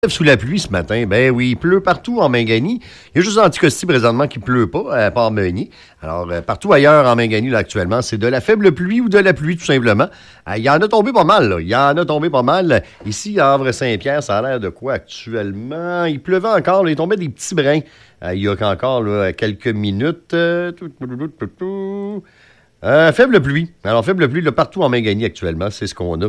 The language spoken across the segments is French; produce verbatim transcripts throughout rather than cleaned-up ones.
Sous la pluie ce matin, ben oui, il pleut partout en Mingani. Il y a juste Anticosti présentement qui pleut pas, à part Meunier. Alors, euh, partout ailleurs en Mingani, là, actuellement, c'est de la faible pluie ou de la pluie, tout simplement. Euh, il y en a tombé pas mal, là. Il y en a tombé pas mal. Ici, à Havre-Saint-Pierre, ça a l'air de quoi actuellement? Il pleuvait encore, là, il tombait des petits brins. Euh, il y a encore là, quelques minutes. Euh, euh, faible pluie. Alors, faible pluie, là, partout en Mingani, actuellement, c'est ce qu'on a.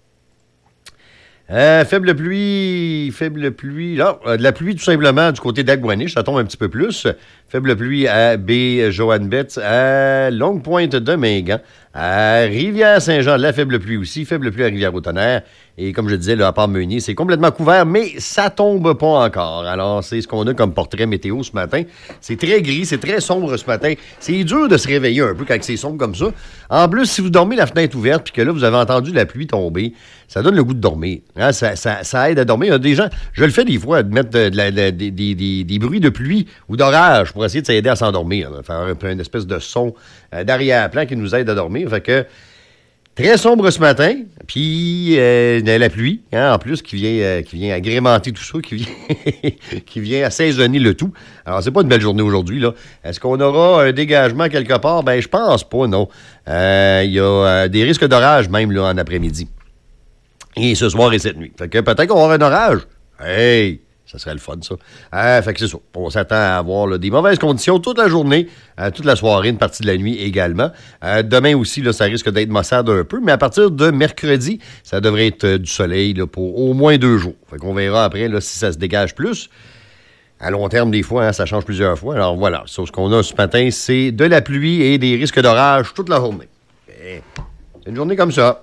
Euh, faible pluie, faible pluie, là, euh, de la pluie tout simplement du côté d'Agouaniche, ça tombe un petit peu plus. Faible pluie à Baie-Joanne-Betts, à Longue-Pointe-de-Mingan, à Rivière-Saint-Jean, de la faible pluie aussi, faible pluie à Rivière-au-Tonnerre. Et comme je disais, là, à Port-Meunier, c'est complètement couvert, mais ça tombe pas encore. Alors, c'est ce qu'on a comme portrait météo ce matin. C'est très gris, c'est très sombre ce matin. C'est dur de se réveiller un peu quand c'est sombre comme ça. En plus, si vous dormez la fenêtre ouverte puis que là, vous avez entendu la pluie tomber, ça donne le goût de dormir. Hein? Ça, ça, ça aide à dormir. Il y a des gens, je le fais des fois, de mettre de, de la, de, des, des, des, des bruits de pluie ou d'orage pour essayer de s'aider à s'endormir. Là. Faire un peu une espèce de son euh, d'arrière-plan qui nous aide à dormir. Fait que très sombre ce matin, puis euh, la pluie, hein, en plus, qui vient, euh, qui vient agrémenter tout ça, qui vient, qui vient assaisonner le tout. Alors, c'est pas une belle journée aujourd'hui, là. Est-ce qu'on aura un dégagement quelque part? Ben, je pense pas, non. Il euh, y a euh, des risques d'orage, même, là, en après-midi. Et ce soir et cette nuit. Fait que peut-être qu'on aura un orage. Hey! Ça serait le fun, ça. Euh, fait que c'est ça. On s'attend à avoir là, des mauvaises conditions toute la journée, euh, toute la soirée, une partie de la nuit également. Euh, demain aussi, là, ça risque d'être maussade un peu, mais à partir de mercredi, ça devrait être euh, du soleil là, pour au moins deux jours. Fait qu'on verra après là, si ça se dégage plus. À long terme, des fois, hein, ça change plusieurs fois. Alors voilà, ce qu'on a ce matin, c'est de la pluie et des risques d'orage toute la journée. Et c'est une journée comme ça.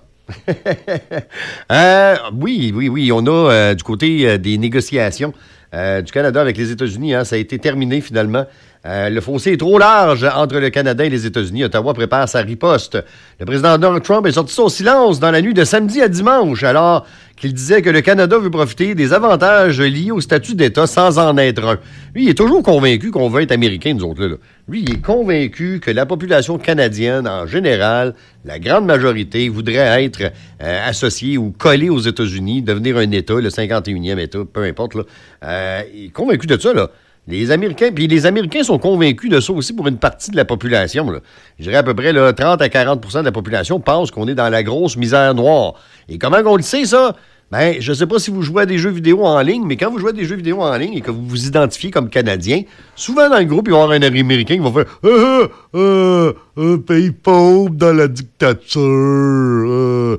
euh, oui, oui, oui. On a euh, du côté euh, des négociations euh, du Canada avec les États-Unis. Hein, ça a été terminé finalement. Euh, le fossé est trop large entre le Canada et les États-Unis. Ottawa prépare sa riposte. Le président Donald Trump est sorti son silence dans la nuit de samedi à dimanche, alors qu'il disait que le Canada veut profiter des avantages liés au statut d'État sans en être un. Lui, il est toujours convaincu qu'on veut être américain, nous autres, là. là. Lui, il est convaincu que la population canadienne, en général, la grande majorité, voudrait être euh, associée ou collée aux États-Unis, devenir un État, le cinquante et unième État, peu importe, là. Euh, il est convaincu de ça, là. Les Américains, puis les Américains sont convaincus de ça aussi pour une partie de la population. Là. Je dirais à peu près là, trente à quarante pour cent de la population pense qu'on est dans la grosse misère noire. Et comment on le sait, ça? Ben, je sais pas si vous jouez à des jeux vidéo en ligne, mais quand vous jouez à des jeux vidéo en ligne et que vous vous identifiez comme Canadien, souvent dans le groupe, il va y avoir un Américain qui va faire « Ah, ah, un pays pauvre dans la dictature. Euh. »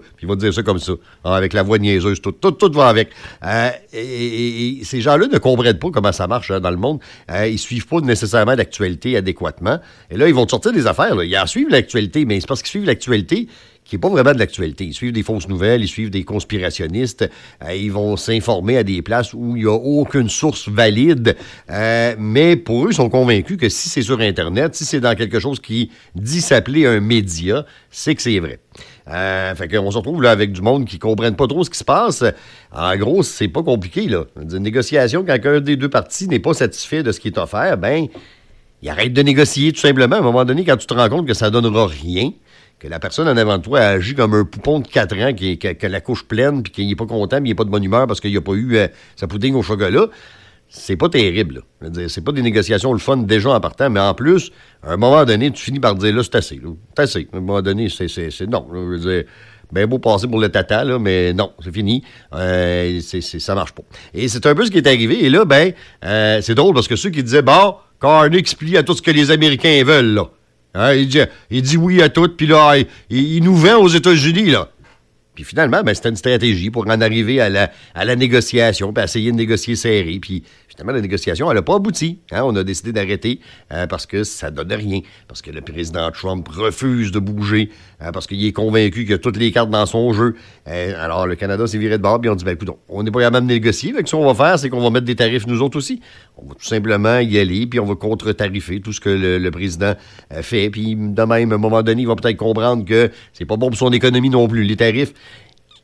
Puis il va dire ça comme ça, hein, avec la voix niaiseuse, tout, tout, tout va avec. Euh, et, et, et ces gens-là ne comprennent pas comment ça marche hein, dans le monde. Euh, ils suivent pas nécessairement l'actualité adéquatement. Et là, ils vont te sortir des affaires. Là. Ils en suivent l'actualité, mais c'est parce qu'ils suivent l'actualité qui n'est pas vraiment de l'actualité. Ils suivent des fausses nouvelles, ils suivent des conspirationnistes, euh, ils vont s'informer à des places où il n'y a aucune source valide, euh, mais pour eux, ils sont convaincus que si c'est sur Internet, si c'est dans quelque chose qui dit s'appeler un média, c'est que c'est vrai. Euh, fait qu'on se retrouve là avec du monde qui ne comprennent pas trop ce qui se passe. En gros, c'est pas compliqué, là. Une négociation, quand un des deux parties n'est pas satisfait de ce qui est offert, ben, il arrête de négocier, tout simplement. À un moment donné, quand tu te rends compte que ça ne donnera rien, que la personne en avant de toi agit comme un poupon de quatre ans qui, qui, qui a la couche pleine puis qu'il n'est pas content, mais il n'est pas de bonne humeur parce qu'il n'a pas eu euh, sa pudding au chocolat, c'est pas terrible. Là. Je veux dire, c'est pas des négociations le fun déjà en partant, mais en plus, à un moment donné, tu finis par dire là, c'est assez. Là. C'est assez. À un moment donné, c'est, c'est, c'est non. Là, je veux dire, ben beau passer pour le tata, là, mais non, c'est fini. Euh, c'est, c'est, ça marche pas. Et c'est un peu ce qui est arrivé. Et là, ben, euh, c'est drôle parce que ceux qui disaient, bon, Carney se plie à tout ce que les Américains veulent, là. Hein, il, dit, il dit oui à tout, puis là, il, il nous vend aux États-Unis, là. Puis finalement, ben, c'était une stratégie pour en arriver à la, à la négociation, puis essayer de négocier serré. Puis finalement, la négociation, elle n'a pas abouti. Hein? On a décidé d'arrêter euh, parce que ça ne donne rien. Parce que le président Trump refuse de bouger, hein, parce qu'il est convaincu qu'il a toutes les cartes dans son jeu. Euh, alors, le Canada s'est viré de bord, puis on dit, ben écoute, on n'est pas capable de négocier. Fait que ce qu'on va faire, c'est qu'on va mettre des tarifs, nous autres aussi. On va tout simplement y aller, puis on va contre-tarifer tout ce que le, le président euh, fait. Puis de même, à un moment donné, il va peut-être comprendre que c'est pas bon pour son économie non plus. Les tarifs,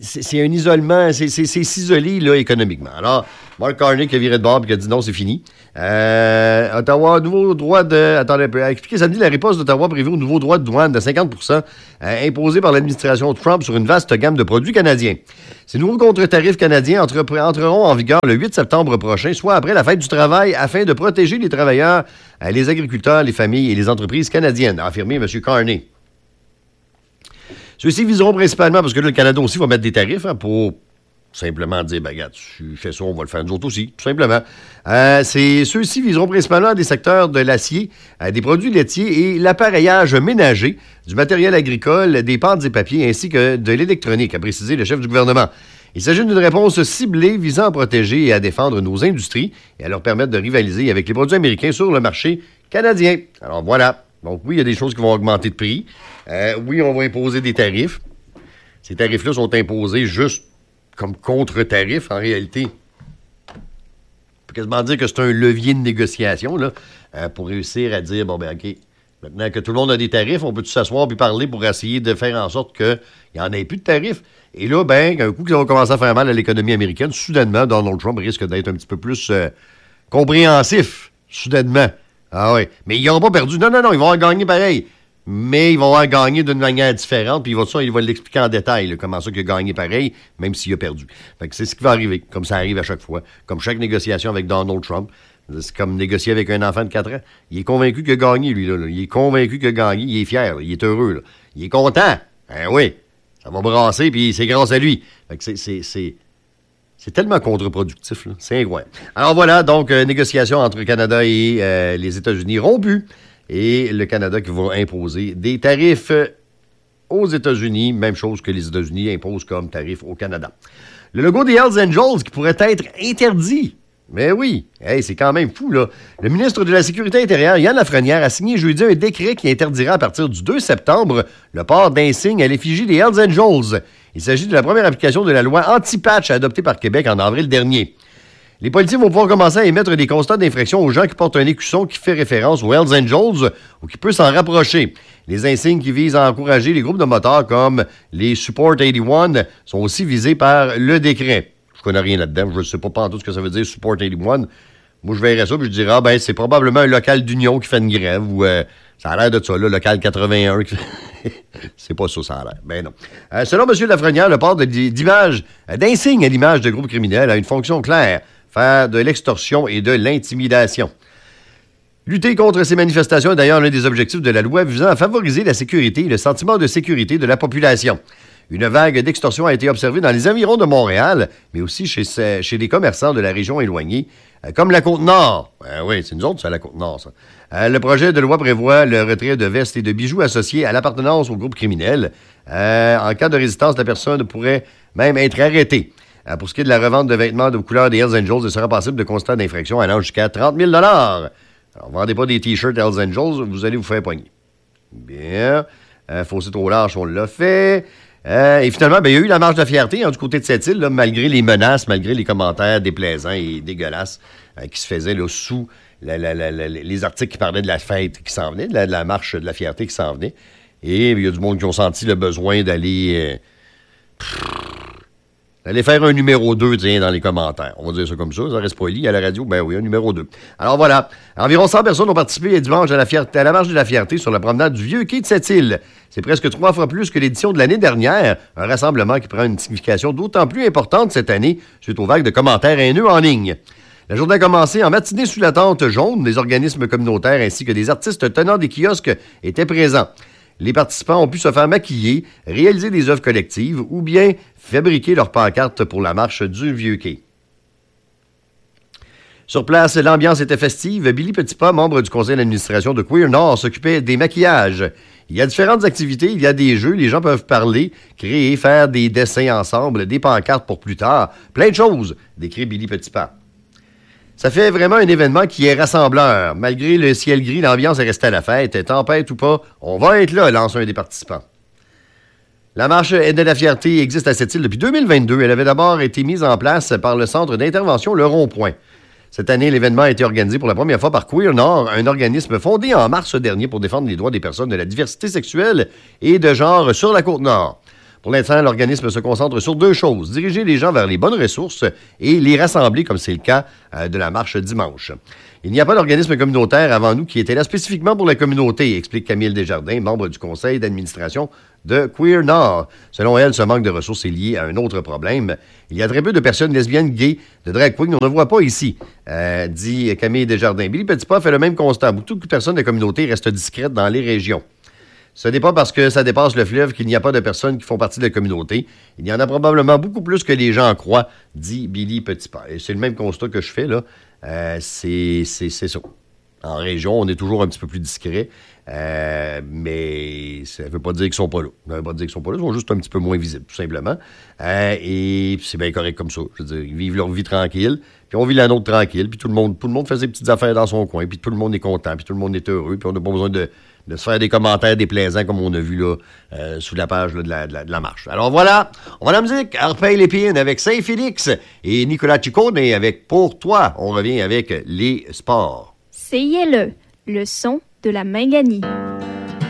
c'est, c'est un isolement, c'est, c'est, c'est s'isoler là, économiquement. Alors, Mark Carney qui a viré de bord et qui a dit non, c'est fini. Euh, Ottawa, nouveau droit de... Attendez un peu. Expliquez samedi, la riposte d'Ottawa prévu un nouveau droit de douane de cinquante pour cent euh, imposé par l'administration Trump sur une vaste gamme de produits canadiens. Ces nouveaux contre-tarifs canadiens entre, entreront en vigueur le huit septembre prochain, soit après la fête du travail, afin de protéger les travailleurs, euh, les agriculteurs, les familles et les entreprises canadiennes, a affirmé M. Carney. Ceux-ci viseront principalement, parce que là, le Canada aussi va mettre des tarifs hein, pour simplement dire, ben regarde, tu fais ça, on va le faire nous autres aussi, tout simplement. Euh, c'est, ceux-ci viseront principalement des secteurs de l'acier, euh, des produits laitiers et l'appareillage ménager, du matériel agricole, des pâtes et papiers, ainsi que de l'électronique, a précisé le chef du gouvernement. Il s'agit d'une réponse ciblée visant à protéger et à défendre nos industries et à leur permettre de rivaliser avec les produits américains sur le marché canadien. Alors voilà. Donc oui, il y a des choses qui vont augmenter de prix. Euh, oui, on va imposer des tarifs. Ces tarifs-là sont imposés juste comme contre-tarifs, en réalité. On peut quasiment dire que c'est un levier de négociation là, euh, pour réussir à dire, bon, ben OK, maintenant que tout le monde a des tarifs, on peut-tu s'asseoir puis parler pour essayer de faire en sorte qu'il n'y en ait plus de tarifs? Et là, ben, un coup qu'ils vont commencer à faire mal à l'économie américaine, soudainement, Donald Trump risque d'être un petit peu plus euh, compréhensif, soudainement. Ah oui, mais ils n'auront pas perdu. Non, non, non, ils vont en gagner pareil. Mais ils vont en gagner d'une manière différente, puis il va, ça, il va l'expliquer en détail, là, comment ça qu'il a gagné pareil, même s'il a perdu. Fait que c'est ce qui va arriver, comme ça arrive à chaque fois. Comme chaque négociation avec Donald Trump. C'est comme négocier avec un enfant de quatre ans. Il est convaincu qu'il a gagné, lui, là. là. Il est convaincu qu'il a gagné, il est fier, là. Il est heureux, là. Il est content. Ben oui, ça va brasser, puis c'est grâce à lui. Fait que c'est... c'est, c'est C'est tellement contre-productif, là. C'est incroyable. Alors voilà, donc, euh, négociation entre le Canada et euh, les États-Unis rompues. Et le Canada qui va imposer des tarifs aux États-Unis, même chose que les États-Unis imposent comme tarif au Canada. Le logo des Hells Angels qui pourrait être interdit. Mais oui, hey, c'est quand même fou, là. Le ministre de la Sécurité intérieure, Yann Lafrenière, a signé jeudi un décret qui interdira à partir du deux septembre le port d'insignes à l'effigie des Hells Angels. Il s'agit de la première application de la loi anti-patch adoptée par Québec en avril dernier. Les policiers vont pouvoir commencer à émettre des constats d'infraction aux gens qui portent un écusson qui fait référence aux Hells Angels ou qui peut s'en rapprocher. Les insignes qui visent à encourager les groupes de motards comme les Support eighty-one sont aussi visés par le décret. Je connais rien là-dedans, je ne sais pas, pas en tout ce que ça veut dire Support eighty-one. Moi, je verrais ça puis je dirais, ah ben, c'est probablement un local d'union qui fait une grève ou euh, ça a l'air de ça, là, local quatre-vingt-un. Qui... c'est pas ça, ça a l'air. Ben non. Euh, selon M. Lafrenière, le port de, d'images, d'insignes à l'image de groupes criminels a une fonction claire. Faire de l'extorsion et de l'intimidation. Lutter contre ces manifestations est d'ailleurs l'un des objectifs de la loi visant à favoriser la sécurité et le sentiment de sécurité de la population. Une vague d'extorsion a été observée dans les environs de Montréal, mais aussi chez, chez les commerçants de la région éloignée, comme la Côte-Nord. Ben oui, c'est nous autres, c'est la Côte-Nord, ça. Euh, le projet de loi prévoit le retrait de vestes et de bijoux associés à l'appartenance au groupe criminel. Euh, en cas de résistance, la personne pourrait même être arrêtée. Euh, pour ce qui est de la revente de vêtements de couleur des Hells Angels, il sera possible de constat d'infraction allant jusqu'à trente mille dollars. Alors, ne vendez pas des T-shirts Hells Angels, vous allez vous faire pogner. Bien. Euh, fossé trop large, on l'a fait. Euh, et finalement, ben, il y a eu la marche de la fierté hein, du côté de cette île, là, malgré les menaces, malgré les commentaires déplaisants et dégueulasses euh, qui se faisaient là, sous la, la, la, la, les articles qui parlaient de la fête qui s'en venait, de la, de la marche de la fierté qui s'en venait. Et il y a du monde qui ont senti le besoin d'aller... Euh, Allez faire un numéro deux, tiens, dans les commentaires. On va dire ça comme ça, ça reste poli à la radio. Ben oui, un numéro deux. Alors voilà, environ cent personnes ont participé dimanche à la, fierté, à la marche de la fierté sur la promenade du Vieux-Quai de cette île. C'est presque trois fois plus que l'édition de l'année dernière, un rassemblement qui prend une signification d'autant plus importante cette année suite aux vagues de commentaires haineux en ligne. La journée a commencé en matinée sous la tente jaune. Les organismes communautaires ainsi que des artistes tenant des kiosques étaient présents. Les participants ont pu se faire maquiller, réaliser des œuvres collectives ou bien fabriquer leurs pancartes pour la marche du Vieux-Quai. Sur place, l'ambiance était festive. Billy Petitpas, membre du conseil d'administration de Queer Nord, s'occupait des maquillages. Il y a différentes activités, il y a des jeux, les gens peuvent parler, créer, faire des dessins ensemble, des pancartes pour plus tard, plein de choses, décrit Billy Petitpas. Ça fait vraiment un événement qui est rassembleur. Malgré le ciel gris, l'ambiance est restée à la fête. Tempête ou pas, on va être là, lance un des participants. La marche de la fierté existe à cette île depuis deux mille vingt-deux. Elle avait d'abord été mise en place par le centre d'intervention Le Rond-Point. Cette année, l'événement a été organisé pour la première fois par Queer Nord, un organisme fondé en mars dernier pour défendre les droits des personnes de la diversité sexuelle et de genre sur la Côte-Nord. Pour l'instant, l'organisme se concentre sur deux choses, diriger les gens vers les bonnes ressources et les rassembler, comme c'est le cas euh, de la marche dimanche. Il n'y a pas d'organisme communautaire avant nous qui était là spécifiquement pour la communauté, explique Camille Desjardins, membre du conseil d'administration de Queer Nord. Selon elle, ce manque de ressources est lié à un autre problème. Il y a très peu de personnes lesbiennes, gays, de drag queens, on ne voit pas ici, euh, dit Camille Desjardins. Billy Petitpas fait le même constat. Beaucoup de personnes de la communauté restent discrètes dans les régions. Ce n'est pas parce que ça dépasse le fleuve qu'il n'y a pas de personnes qui font partie de la communauté. Il y en a probablement beaucoup plus que les gens en croient, dit Billy Petitpas. Et c'est le même constat que je fais, là. Euh, c'est, c'est, c'est ça. En région, on est toujours un petit peu plus discret, euh, mais ça ne veut pas dire qu'ils sont pas là. Ça ne veut pas dire qu'ils sont pas là, ils sont juste un petit peu moins visibles, tout simplement. Euh, et c'est bien correct comme ça. Je veux dire, ils vivent leur vie tranquille, puis on vit la nôtre tranquille, puis tout le monde, tout le monde fait ses petites affaires dans son coin, puis tout le monde est content, puis tout le monde est heureux, puis on n'a pas besoin de, de se faire des commentaires déplaisants comme on a vu là euh, sous la page là, de, la, de, la, de la marche. Alors voilà, on va à la musique. Arpey Lépine avec Saint-Félix et Nicolas Ciccone avec Pour toi. On revient avec les sports. C I L E, le son de la Minganie.